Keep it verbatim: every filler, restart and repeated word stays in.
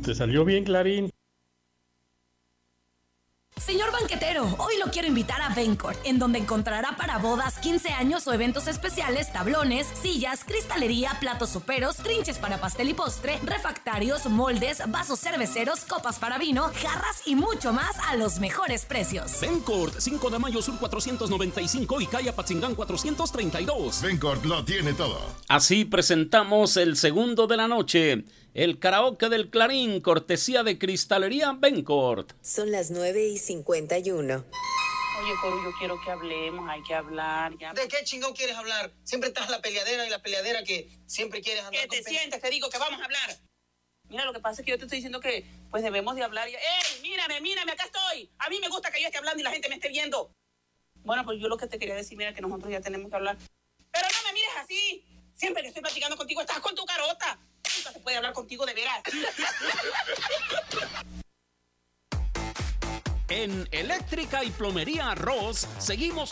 Te salió bien, Clarín. Señor banquetero, hoy lo quiero invitar a Bencourt, en donde encontrará para bodas, quince años o eventos especiales, tablones, sillas, cristalería, platos soperos, trinches para pastel y postre, refractarios, moldes, vasos cerveceros, copas para vino, jarras y mucho más a los mejores precios. Bencourt, cinco de mayo sur cuatrocientos noventa y cinco y calle Apatzingán cuatrocientos treinta y dos. Bencourt lo tiene todo. Así presentamos el segundo de la noche. El karaoke del Clarín, cortesía de Cristalería Bencourt. Son las nueve y cincuenta y uno. Oye, Coru, yo quiero que hablemos, hay que hablar. Ya. ¿De qué chingón quieres hablar? Siempre estás la peleadera y la peleadera que siempre quieres andar. Que te con sientes, te digo que vamos a hablar. Mira, lo que pasa es que yo te estoy diciendo que pues debemos de hablar. Y... ¡Ey, mírame, mírame, acá estoy! A mí me gusta que yo esté hablando y la gente me esté viendo. Bueno, pues yo lo que te quería decir, mira, que nosotros ya tenemos que hablar. Pero no me mires así. Siempre que estoy platicando contigo, estás con tu carota. Nunca se puede hablar contigo de veras. En Eléctrica y Plomería Ross seguimos